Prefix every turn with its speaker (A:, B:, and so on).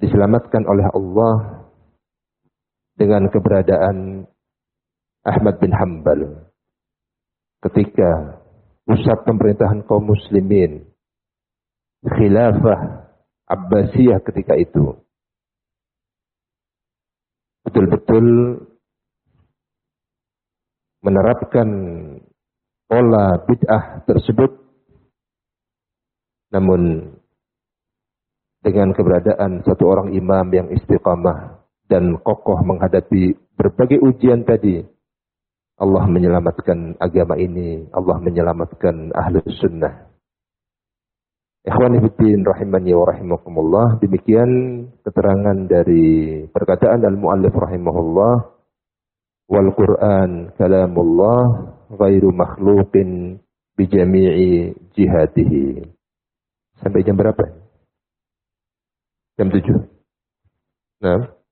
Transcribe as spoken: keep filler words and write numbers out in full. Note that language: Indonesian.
A: diselamatkan oleh Allah dengan keberadaan Ahmad bin Hanbal ketika pusat pemerintahan kaum muslimin, khilafah Abbasiyah ketika itu betul-betul menerapkan pola bid'ah tersebut, namun dengan keberadaan satu orang imam yang istiqamah dan kokoh menghadapi berbagai ujian tadi, Allah menyelamatkan agama ini, Allah menyelamatkan ahlus sunnah. Ikhwani fiddin rahimani wa rahimakumullah, demikian keterangan dari perkataan al-muallif rahimahullah, wal Qur'an kalamullah ghairu makhluqin bi jami'i jihatihi. Sampai jam berapa? Jam tujuh. Nah.